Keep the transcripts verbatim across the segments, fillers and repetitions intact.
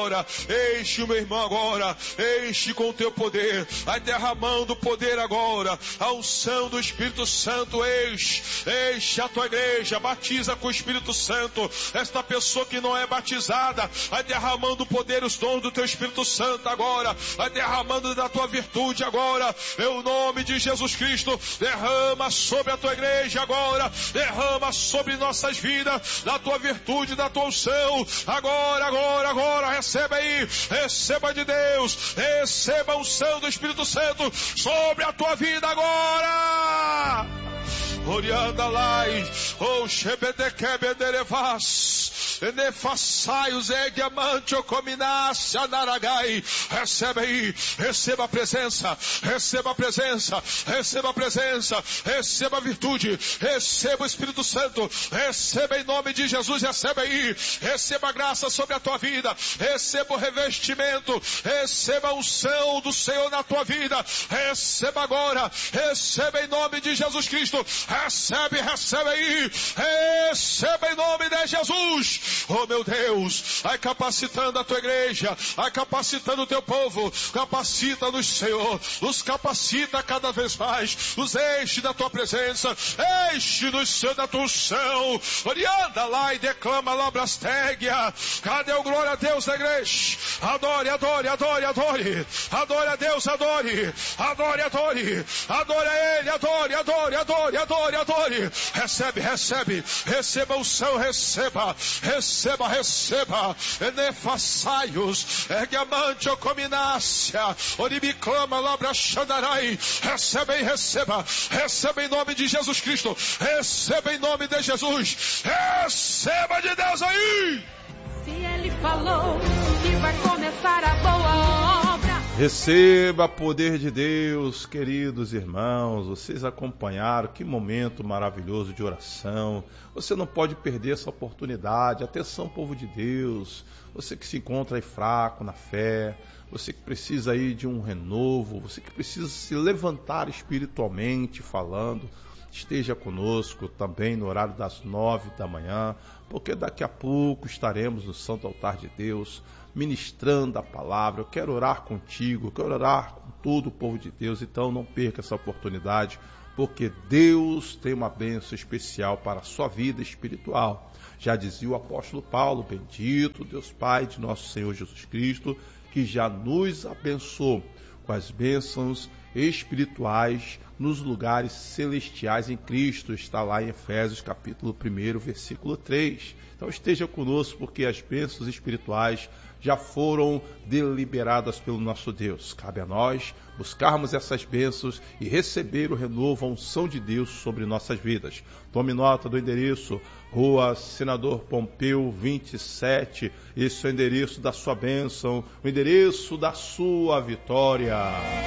agora, enche o meu irmão agora, enche com o teu poder, vai derramando o poder agora, a unção do Espírito Santo, enche, enche a tua igreja, batiza com o Espírito Santo, esta pessoa que não é batizada, vai derramando o poder, os dons do teu Espírito Santo agora, vai derramando da tua virtude agora, em nome de Jesus Cristo, derrama sobre a tua igreja agora, derrama sobre nossas vidas, da tua virtude, da tua unção, agora, agora, agora, receba aí, receba de Deus, receba a unção do Espírito Santo sobre a tua vida agora. Orianda lai, o Shebedekebederevas, Nefassaios Egiamantio Cominasse Anaragai. Receba aí, receba a presença, receba a presença, receba a presença, receba a virtude, receba o Espírito Santo, receba em nome de Jesus, receba aí, receba a graça sobre a tua vida, receba o revestimento, receba a unção do Senhor na tua vida, receba agora, receba em nome de Jesus Cristo, recebe, recebe aí, receba em nome de Jesus. Oh meu Deus, vai capacitando a tua igreja, vai capacitando o teu povo, capacita-nos, Senhor, nos capacita cada vez mais, nos enche da tua presença, enche-nos, Senhor, da tua unção. Orianda lá e declama lá Brastégia. Cadê o glória a Deus da igreja? Adore, adore, adore, adore, adore a Deus, adore, adore, adore, adore a Ele, adore, adore, adore, adore, adore, recebe, recebe, receba a unção, receba, receba, receba, Nefassaios, Ergamantio Cominácia, Oribiclama, Labra Xandarai, receba e receba, receba em nome de Jesus Cristo, receba em nome de Jesus, receba de Deus aí. Se Ele falou que vai começar a boa obra, receba poder de Deus, queridos irmãos. Vocês acompanharam que momento maravilhoso de oração. Você não pode perder essa oportunidade. Atenção, povo de Deus, você que se encontra aí fraco na fé, você que precisa aí de um renovo, você que precisa se levantar espiritualmente falando, esteja conosco também no horário das nove da manhã, porque daqui a pouco estaremos no Santo Altar de Deus, ministrando a palavra. Eu quero orar contigo, eu quero orar com todo o povo de Deus, então não perca essa oportunidade, porque Deus tem uma bênção especial para a sua vida espiritual. Já dizia o apóstolo Paulo, bendito Deus Pai de nosso Senhor Jesus Cristo, que já nos abençoou com as bênçãos espirituais nos lugares celestiais em Cristo. Está lá em Efésios capítulo um, versículo três. Então esteja conosco, porque as bênçãos espirituais já foram deliberadas pelo nosso Deus. Cabe a nós buscarmos essas bênçãos e receber o renovo, a unção de Deus sobre nossas vidas. Tome nota do endereço, Rua Senador Pompeu vinte e sete. Esse é o endereço da sua bênção, o endereço da sua vitória.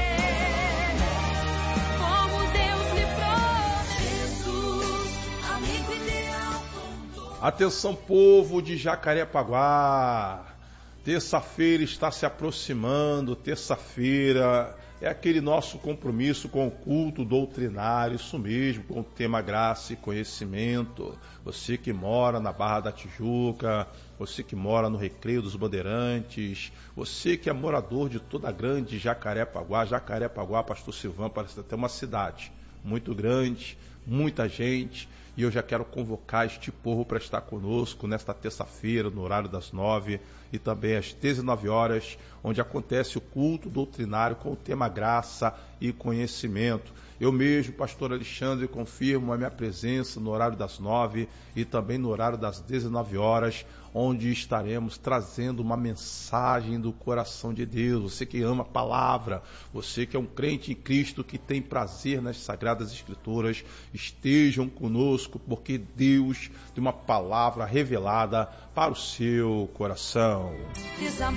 Atenção, povo de Jacarepaguá, terça-feira está se aproximando, terça-feira é aquele nosso compromisso com o culto doutrinário, isso mesmo, com o tema graça e conhecimento. Você que mora na Barra da Tijuca, você que mora no Recreio dos Bandeirantes, você que é morador de toda a grande Jacarepaguá, Jacarepaguá, Pastor Silvão, parece até uma cidade muito grande, muita gente. E eu já quero convocar este povo para estar conosco nesta terça-feira, no horário das nove e também às dezenove horas, onde acontece o culto doutrinário com o tema graça e conhecimento. Eu mesmo, pastor Alexandre, confirmo a minha presença no horário das nove e também no horário das dezenove horas, onde estaremos trazendo uma mensagem do coração de Deus. Você que ama a palavra, você que é um crente em Cristo, que tem prazer nas Sagradas Escrituras, estejam conosco, porque Deus tem uma palavra revelada para o seu coração.